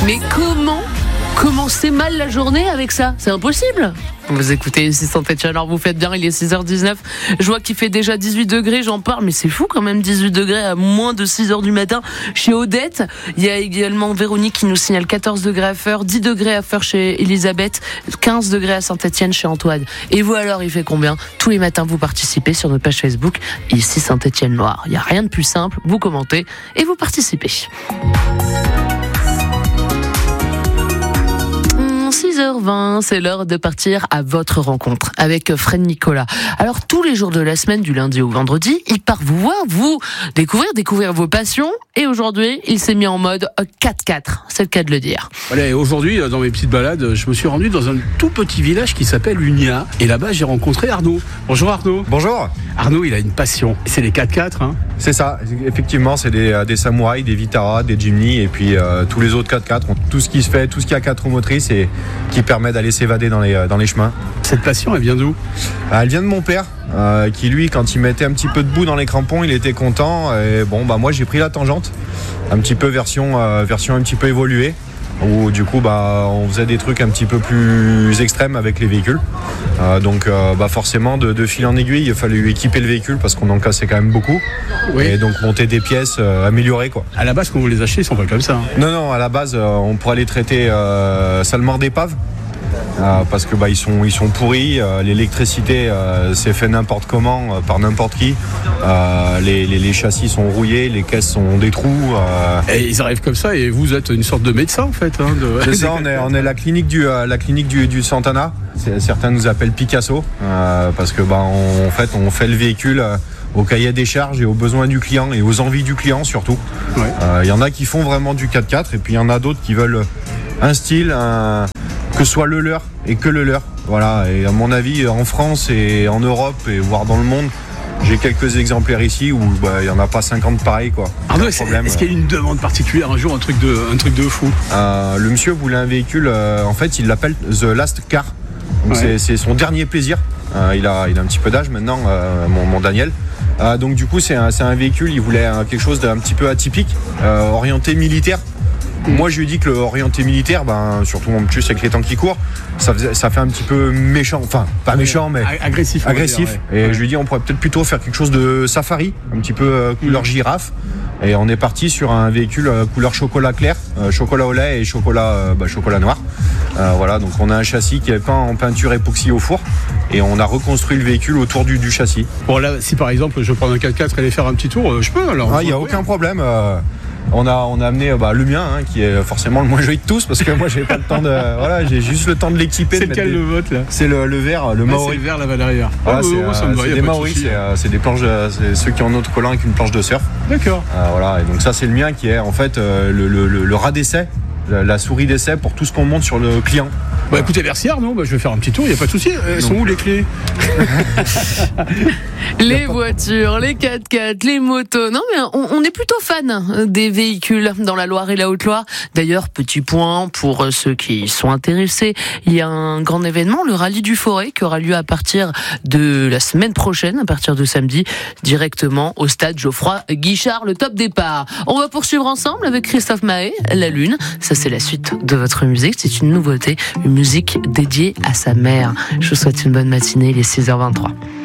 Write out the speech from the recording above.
Mais comment commencer mal la journée avec ça? C'est impossible. Vous écoutez Saint-Etienne, alors vous faites bien, il est 6h19. Je vois qu'il fait déjà 18 degrés, j'en parle, mais c'est fou quand même, 18 degrés à moins de 6h du matin chez Odette. Il y a également Véronique qui nous signale 14 degrés à Feurs, 10 degrés à Feurs chez Elisabeth, 15 degrés à Saint-Etienne chez Antoine. Et vous alors, il fait combien? Tous les matins, vous participez sur notre page Facebook, ici Saint-Etienne Loire. Il n'y a rien de plus simple, vous commentez et vous participez. 6h20, c'est l'heure de partir à votre rencontre avec Fred Nicolas. Alors, tous les jours de la semaine, du lundi au vendredi, il part vous voir, vous découvrir vos passions. Et aujourd'hui, il s'est mis en mode 4x4, c'est le cas de le dire. Voilà, et aujourd'hui, dans mes petites balades, je me suis rendu dans un tout petit village qui s'appelle Unia. Et là-bas, j'ai rencontré Arnaud. Bonjour Arnaud. Bonjour. Arnaud, il a une passion. C'est les 4x4, hein? C'est ça, effectivement, c'est des samouraïs, des Vitara, des Jimny et puis tous les autres 4x4. Tout ce qui se fait, tout ce qui a 4 roues motrices et qui permet d'aller s'évader dans les chemins. Cette passion, elle vient d'où? Elle vient de mon père, qui lui, quand il mettait un petit peu de boue dans les crampons, il était content. Et bon, moi j'ai pris la tangente, un petit peu version un petit peu évoluée, où du coup on faisait des trucs un petit peu plus extrêmes avec les véhicules. Donc forcément de fil en aiguille, il a fallu équiper le véhicule parce qu'on en cassait quand même beaucoup. Oui. Et donc monter des pièces améliorées quoi. À la base, quand vous les achetez, ils sont pas comme ça, hein. Non, à la base on pourrait les traiter salement d'épave. Parce que ils sont pourris, l'électricité c'est fait n'importe comment par n'importe qui, les châssis sont rouillés, les caisses ont des trous. Et ils arrivent comme ça et vous êtes une sorte de médecin en fait, hein, C'est ça, on est la clinique du Santana. Certains nous appellent Picasso parce que on fait le véhicule au cahier des charges et aux besoins du client et aux envies du client surtout. Ouais. Y en a qui font vraiment du 4x4 et puis il y en a d'autres qui veulent un style, que ce soit le leur et que le leur. Voilà. Et à mon avis, en France et en Europe et voire dans le monde, j'ai quelques exemplaires ici où il n'y en a pas 50 pareils quoi. Arnaud, est-ce qu'il y a une demande particulière un jour, un truc de fou? Le monsieur voulait un véhicule, en fait il l'appelle The Last Car. Donc ouais. C'est son dernier plaisir. Il a un petit peu d'âge maintenant, mon Daniel. Donc du coup c'est un véhicule, il voulait quelque chose d'un petit peu atypique, orienté militaire. Moi je lui ai dit que l'orienté militaire, surtout en plus avec les temps qui courent, ça fait un petit peu méchant, enfin pas méchant mais agressif. Dire, ouais. Et je lui ai dit on pourrait peut-être plutôt faire quelque chose de safari, un petit peu couleur girafe. Et on est parti sur un véhicule couleur chocolat clair, chocolat au lait et chocolat noir. Voilà, donc on a un châssis qui est peint en peinture époxy au four et on a reconstruit le véhicule autour du châssis. Bon là, si par exemple je prends un 4x4 et aller faire un petit tour, je peux alors. Il n'y a aucun problème. On a amené le mien qui est forcément le moins joli de tous parce que moi j'ai pas le temps j'ai juste le temps de l'équiper. C'est lequel le vôtre là? C'est le vert, le Maori. C'est le vert là-bas derrière. C'est des Maori, c'est des planches, c'est ceux qui ont un autocollant avec une planche de surf. D'accord. Voilà, et donc ça c'est le mien qui est en fait le rat d'essai, la souris d'essai pour tout ce qu'on monte sur le client. Écoutez, merci Arnaud, je vais faire un petit tour, il n'y a pas de souci. Elles sont où les clés? Les voitures, les 4x4, les motos. Non, mais on est plutôt fan des véhicules dans la Loire et la Haute-Loire. D'ailleurs, petit point pour ceux qui sont intéressés, il y a un grand événement, le Rallye du Forêt, qui aura lieu à partir de la semaine prochaine, à partir de samedi, directement au stade Geoffroy Guichard, le top départ. On va poursuivre ensemble avec Christophe Maé, La Lune. Ça, c'est la suite de votre musique. C'est une nouveauté, une musique dédiée à sa mère. Je vous souhaite une bonne matinée, il est 6h23.